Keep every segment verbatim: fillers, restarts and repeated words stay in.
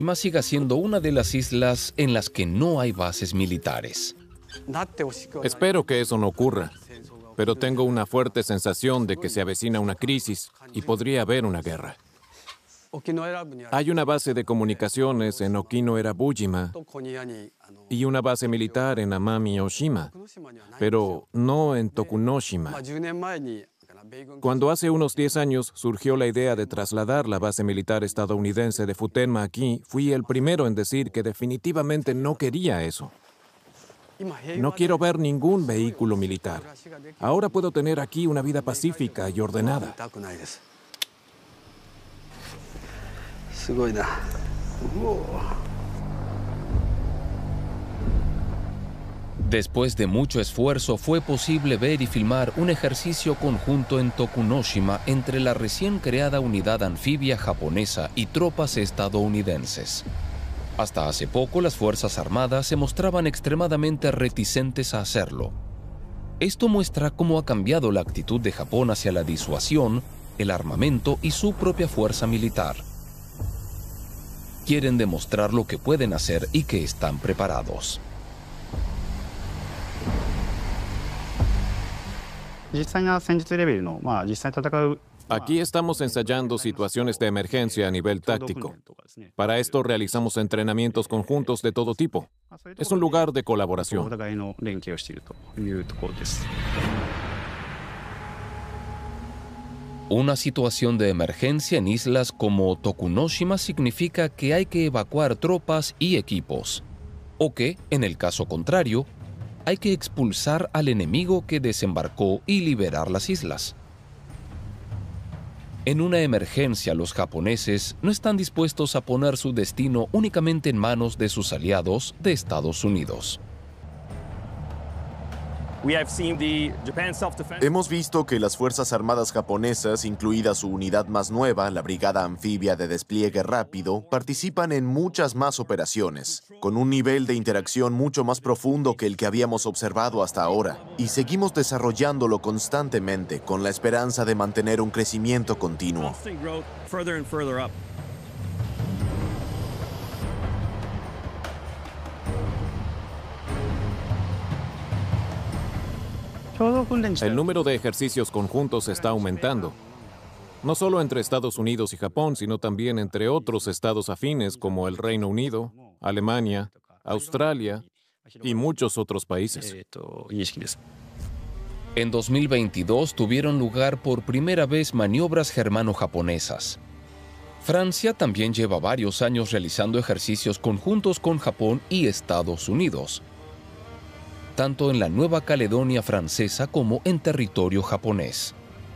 siga siendo una de las islas en las que no hay bases militares. Espero que eso no ocurra, pero tengo una fuerte sensación de que se avecina una crisis y podría haber una guerra. Hay una base de comunicaciones en Okino-Erabujima y una base militar en Amami-Oshima, pero no en Tokunoshima. Cuando hace unos diez años surgió la idea de trasladar la base militar estadounidense de Futenma aquí, fui el primero en decir que definitivamente no quería eso. No quiero ver ningún vehículo militar. Ahora puedo tener aquí una vida pacífica y ordenada. Después de mucho esfuerzo, fue posible ver y filmar un ejercicio conjunto en Tokunoshima entre la recién creada unidad anfibia japonesa y tropas estadounidenses. Hasta hace poco, las Fuerzas Armadas se mostraban extremadamente reticentes a hacerlo. Esto muestra cómo ha cambiado la actitud de Japón hacia la disuasión, el armamento y su propia fuerza militar. Quieren demostrar lo que pueden hacer y que están preparados. Aquí estamos ensayando situaciones de emergencia a nivel táctico. Para esto realizamos entrenamientos conjuntos de todo tipo. Es un lugar de colaboración. Una situación de emergencia en islas como Tokunoshima significa que hay que evacuar tropas y equipos, o que, en el caso contrario, hay que expulsar al enemigo que desembarcó y liberar las islas. En una emergencia, los japoneses no están dispuestos a poner su destino únicamente en manos de sus aliados de Estados Unidos. Hemos visto que las Fuerzas Armadas japonesas, incluida su unidad más nueva, la Brigada Anfibia de Despliegue Rápido, participan en muchas más operaciones, con un nivel de interacción mucho más profundo que el que habíamos observado hasta ahora, y seguimos desarrollándolo constantemente con la esperanza de mantener un crecimiento continuo. El número de ejercicios conjuntos está aumentando, no solo entre Estados Unidos y Japón, sino también entre otros estados afines como el Reino Unido, Alemania, Australia y muchos otros países. En dos mil veintidós tuvieron lugar por primera vez maniobras germano-japonesas. Francia también lleva varios años realizando ejercicios conjuntos con Japón y Estados Unidos, tanto en la Nueva Caledonia francesa como en territorio japonés.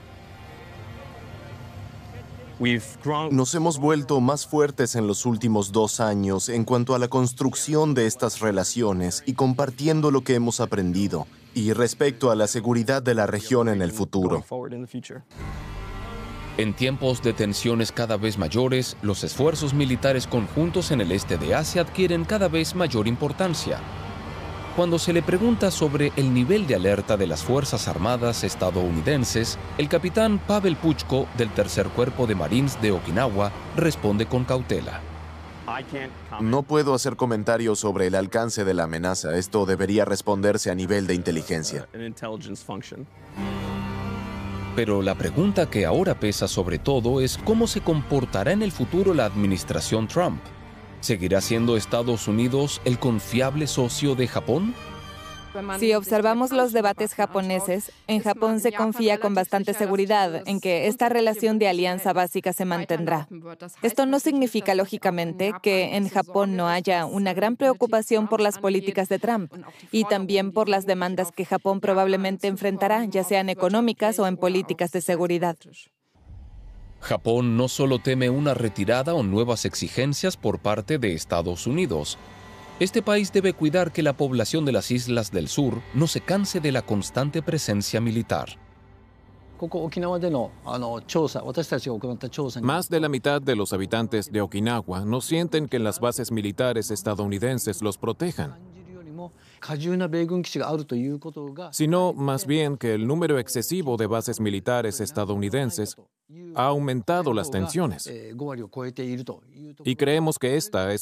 Nos hemos vuelto más fuertes en los últimos dos años en cuanto a la construcción de estas relaciones y compartiendo lo que hemos aprendido, y respecto a la seguridad de la región en el futuro. En tiempos de tensiones cada vez mayores, los esfuerzos militares conjuntos en el este de Asia adquieren cada vez mayor importancia. Cuando se le pregunta sobre el nivel de alerta de las Fuerzas Armadas estadounidenses, el capitán Pavel Puchko, del tercer Cuerpo de Marines de Okinawa, responde con cautela. No puedo hacer comentarios sobre el alcance de la amenaza. Esto debería responderse a nivel de inteligencia. Pero la pregunta que ahora pesa sobre todo es cómo se comportará en el futuro la administración Trump. ¿Seguirá siendo Estados Unidos el confiable socio de Japón? Si observamos los debates japoneses, en Japón se confía con bastante seguridad en que esta relación de alianza básica se mantendrá. Esto no significa, lógicamente, que en Japón no haya una gran preocupación por las políticas de Trump y también por las demandas que Japón probablemente enfrentará, ya sean económicas o en políticas de seguridad. Japón no solo teme una retirada o nuevas exigencias por parte de Estados Unidos. Este país debe cuidar que la población de las islas del sur no se canse de la constante presencia militar. Más de la mitad de los habitantes de Okinawa no sienten que las bases militares estadounidenses los protejan, sino más bien que el número excesivo de bases militares estadounidenses ha aumentado las tensiones. Y creemos que esta es